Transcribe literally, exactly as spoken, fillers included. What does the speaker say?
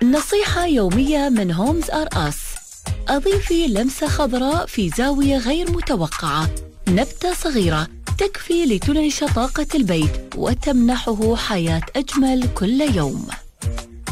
نصيحة يومية من هومز آر أس: أضيفي لمسة خضراء في زاوية غير متوقعة. نبتة صغيرة تكفي لتنعش طاقة البيت وتمنحه حياة أجمل كل يوم.